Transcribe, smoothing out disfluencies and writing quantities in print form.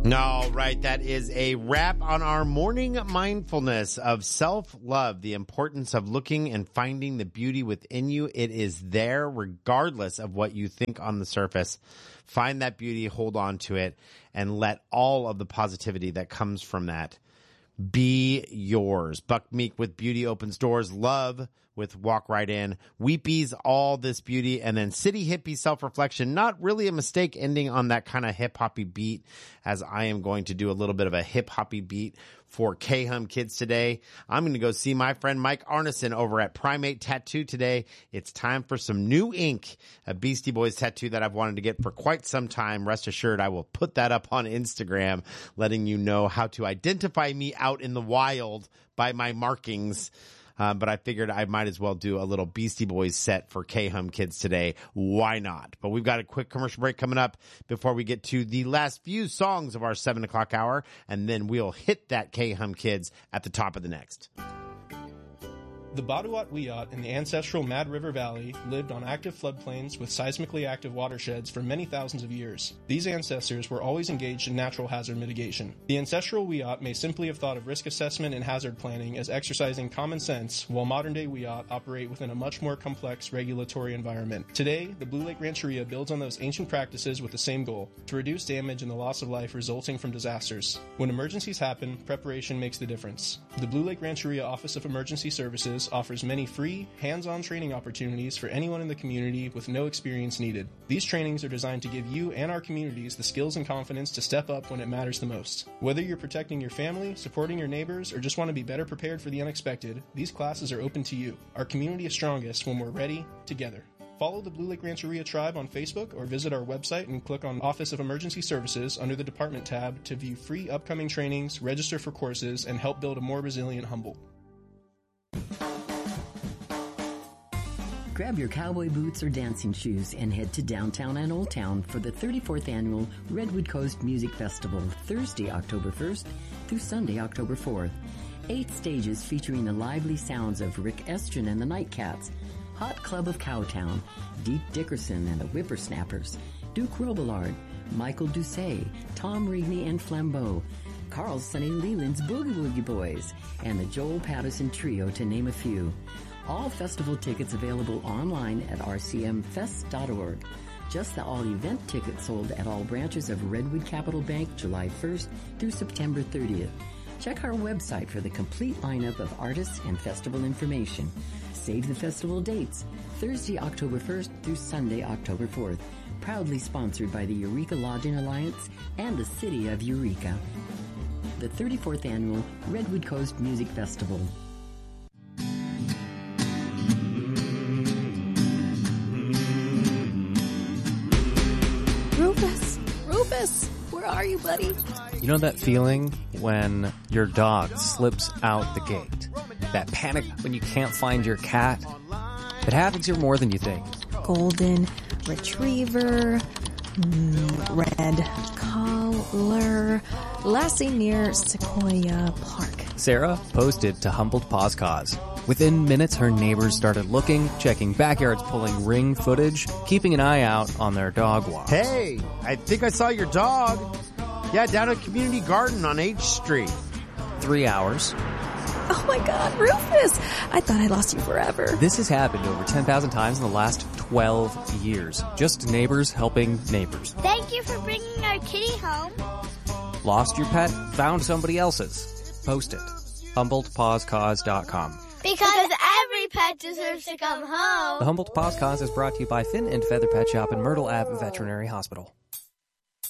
All right, that is a wrap on our morning mindfulness of self-love, the importance of looking and finding the beauty within you. It is there regardless of what you think on the surface. Find that beauty, hold on to it, and let all of the positivity that comes from that be yours. Buck Meek with Beauty Opens Doors, Love with Walk Right In, Weepies, All This Beauty, and then City Hippie Self-Reflection. Not really a mistake ending on that kind of hip-hoppy beat, as I am going to do a little bit of a hip-hoppy beat for K-Hum Kids today. I'm going to go see my friend Mike Arneson over at Primate Tattoo today. It's time for some new ink, a Beastie Boys tattoo that I've wanted to get for quite some time. Rest assured, I will put that up on Instagram, letting you know how to identify me out in the wild by my markings. But I figured I might as well do a little Beastie Boys set for K-Hum Kids today. Why not? But we've got a quick commercial break coming up before we get to the last few songs of our 7 o'clock hour, and then we'll hit that K-Hum Kids at the top of the next. The Baduat Wiyot in the ancestral Mad River Valley lived on active floodplains with seismically active watersheds for many thousands of years. These ancestors were always engaged in natural hazard mitigation. The ancestral Wiyot may simply have thought of risk assessment and hazard planning as exercising common sense, while modern-day Wiyot operate within a much more complex regulatory environment. Today, the Blue Lake Rancheria builds on those ancient practices with the same goal, to reduce damage and the loss of life resulting from disasters. When emergencies happen, preparation makes the difference. The Blue Lake Rancheria Office of Emergency Services offers many free, hands-on training opportunities for anyone in the community with no experience needed. These trainings are designed to give you and our communities the skills and confidence to step up when it matters the most. Whether you're protecting your family, supporting your neighbors, or just want to be better prepared for the unexpected, these classes are open to you. Our community is strongest when we're ready, together. Follow the Blue Lake Rancheria Tribe on Facebook or visit our website and click on Office of Emergency Services under the Department tab to view free upcoming trainings, register for courses, and help build a more resilient Humboldt. Grab your cowboy boots or dancing shoes and head to downtown and Old Town for the 34th Annual Redwood Coast Music Festival, Thursday, October 1st through Sunday, October 4th. 8 stages featuring the lively sounds of Rick Estrin and the Nightcats, Hot Club of Cowtown, Deep Dickerson and the Whippersnappers, Duke Robillard, Michael Doucet, Tom Rigney and Flambeau, Carl Sonny Leland's Boogie Woogie Boys, and the Joel Patterson Trio, to name a few. All festival tickets available online at rcmfest.org. Just the all-event tickets sold at all branches of Redwood Capital Bank July 1st through September 30th. Check our website for the complete lineup of artists and festival information. Save the festival dates, Thursday, October 1st through Sunday, October 4th. Proudly sponsored by the Eureka Lodging Alliance and the City of Eureka. The 34th Annual Redwood Coast Music Festival. Rufus, where are you, buddy? You know that feeling when your dog slips out the gate? That panic when you can't find your cat? It happens here more than you think. Golden Retriever, Red Collar, Lassie near Sequoia Park. Sarah posted to Humboldt Paws Cause. Within minutes, her neighbors started looking, checking backyards, pulling Ring footage, keeping an eye out on their dog walks. Hey, I think I saw your dog. Yeah, down at Community Garden on H Street. 3 hours. Oh my God, Rufus! I thought I lost you forever. This has happened over 10,000 times in the last 12 years. Just neighbors helping neighbors. Thank you for bringing our kitty home. Lost your pet? Found somebody else's? Post it. HumboldtPawsCause.com. Because every pet deserves to come home. The Humboldt Paws Cause is brought to you by Fin and Feather Pet Shop and Myrtle Ave Veterinary Hospital.